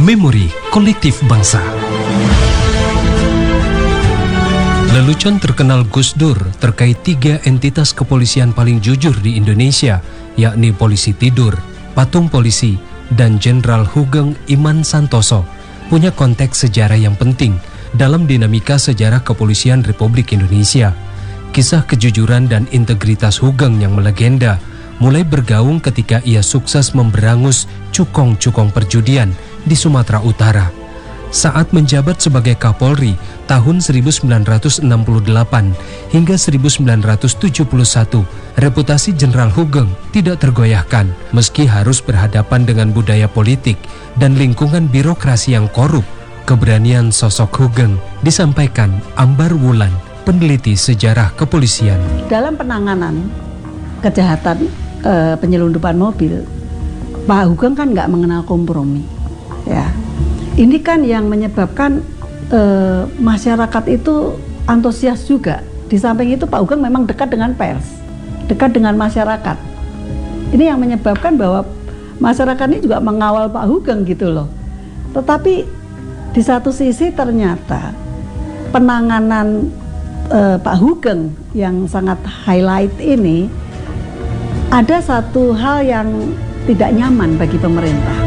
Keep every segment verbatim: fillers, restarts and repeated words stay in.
Memori Kolektif Bangsa. Lelucon terkenal Gus Dur terkait tiga entitas kepolisian paling jujur di Indonesia, yakni Polisi Tidur, Patung Polisi, dan Jenderal Hugeng Iman Santoso, punya konteks sejarah yang penting dalam dinamika sejarah kepolisian Republik Indonesia. Kisah kejujuran dan integritas Hugeng yang melegenda mulai bergaung ketika ia sukses memberangus cukong-cukong perjudian di Sumatera Utara. Saat menjabat sebagai Kapolri tahun seribu sembilan ratus enam puluh delapan hingga seribu sembilan ratus tujuh puluh satu, reputasi Jenderal Hugeng tidak tergoyahkan meski harus berhadapan dengan budaya politik dan lingkungan birokrasi yang korup. Keberanian sosok Hugeng disampaikan Ambar Wulan, peneliti sejarah kepolisian. Dalam penanganan kejahatan e, penyelundupan mobil, Pak Hugeng kan nggak mengenal kompromi, ya. Ini kan yang menyebabkan e, masyarakat itu antusias juga. Di samping itu Pak Hugeng memang dekat dengan pers, dekat dengan masyarakat. Ini yang menyebabkan bahwa masyarakat ini juga mengawal Pak Hugeng gitu loh. Tetapi di satu sisi ternyata penanganan e, Pak Hugeng yang sangat highlight ini ada satu hal yang tidak nyaman bagi pemerintah.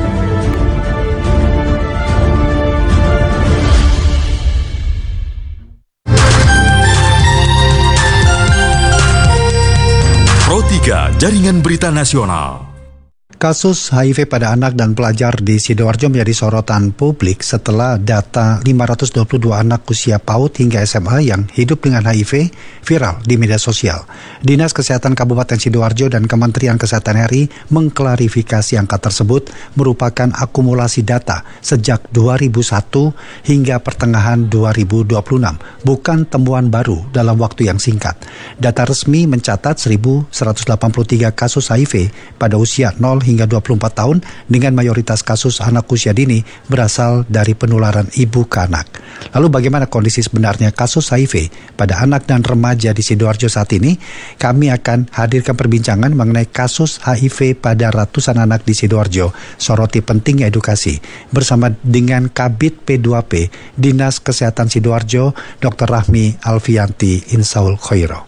Pro tiga Jaringan Berita Nasional. Kasus H I V pada anak dan pelajar di Sidoarjo menjadi sorotan publik setelah data lima ratus dua puluh dua anak usia PAUD hingga S M A yang hidup dengan H I V viral di media sosial. Dinas Kesehatan Kabupaten Sidoarjo dan Kementerian Kesehatan R I mengklarifikasi angka tersebut merupakan akumulasi data sejak dua ribu satu hingga pertengahan dua ribu dua puluh enam, bukan temuan baru dalam waktu yang singkat. Data resmi mencatat seribu seratus delapan puluh tiga kasus H I V pada usia nol hingga dua puluh empat tahun dengan mayoritas kasus anak usia dini berasal dari penularan ibu ke anak. Lalu bagaimana kondisi sebenarnya kasus H I V pada anak dan remaja di Sidoarjo saat ini? Kami akan hadirkan perbincangan mengenai kasus H I V pada ratusan anak di Sidoarjo, soroti pentingnya edukasi, bersama dengan Kabid P dua P Dinas Kesehatan Sidoarjo, Doktor Rahmi Alfianti Insaul Khoiro.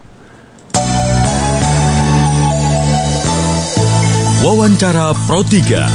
Wawancara Pro tiga.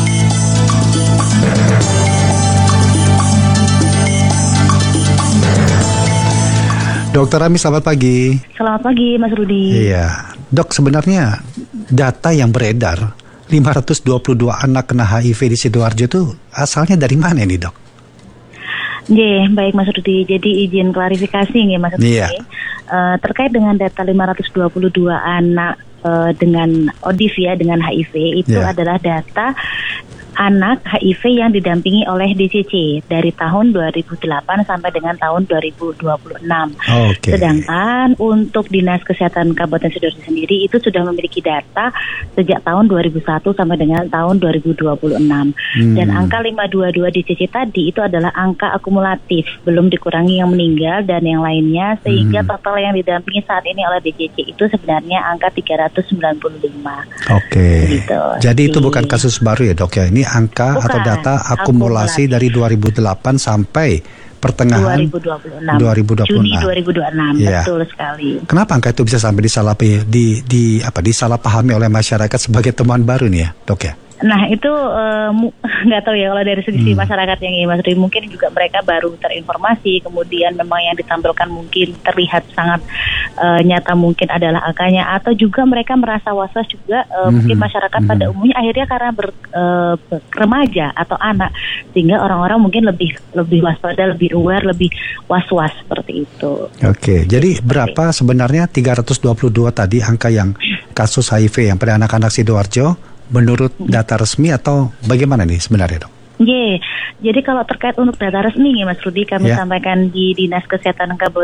Dokter Rahmi, selamat pagi. Selamat pagi, Mas Rudi. Iya, Dok, sebenarnya data yang beredar lima ratus dua puluh dua anak kena H I V di Sidoarjo itu asalnya dari mana ini, Dok? Nggih, baik Mas Rudi. Jadi izin klarifikasi nggih Mas Rudi. Iya. Uh, terkait dengan data lima ratus dua puluh dua anak uh, dengan O D I V ya, dengan H I V itu yeah. adalah data anak H I V yang didampingi oleh D C C dari tahun dua ribu delapan sampai dengan tahun dua ribu dua puluh enam. Okay. Sedangkan untuk Dinas Kesehatan Kabupaten Sidoarjo sendiri itu sudah memiliki data sejak tahun dua ribu satu sampai dengan tahun dua ribu dua puluh enam. Hmm. Dan angka lima ratus dua puluh dua D C C tadi itu adalah angka akumulatif, belum dikurangi yang meninggal dan yang lainnya, sehingga hmm. total yang didampingi saat ini oleh D C C itu sebenarnya angka tiga ratus sembilan puluh lima. Oke. Okay. Gitu. Jadi itu bukan kasus baru ya, Dok ya? Ini angka Bukan, atau data akumulasi, akumulasi dari dua ribu delapan sampai pertengahan dua ribu dua puluh enam. dua ribu dua puluh enam. Juni dua ribu dua puluh enam, ya. Betul sekali. Kenapa angka itu bisa sampai disalahpahami di di apa disalahpahami oleh masyarakat sebagai temuan baru nih ya, Dok ya? Nah itu nggak uh, tahu ya kalau dari segi hmm. masyarakat yang ini Mas Rudi, mungkin juga mereka baru terinformasi, kemudian memang yang ditampilkan mungkin terlihat sangat uh, nyata mungkin adalah angkanya, atau juga mereka merasa was-was juga uh, hmm. mungkin masyarakat hmm. pada umumnya akhirnya karena ber, uh, remaja atau anak, sehingga orang-orang mungkin lebih lebih waspada, lebih aware, lebih was-was seperti itu. Oke, jadi seperti berapa sebenarnya tiga ratus dua puluh dua tadi angka yang kasus H I V yang pada anak-anak Sidoarjo menurut data resmi atau bagaimana nih sebenarnya, Dok? Iya, jadi kalau terkait untuk data resmi nih Mas Rudi, kami yeah. sampaikan di Dinas Kesehatan Kabupaten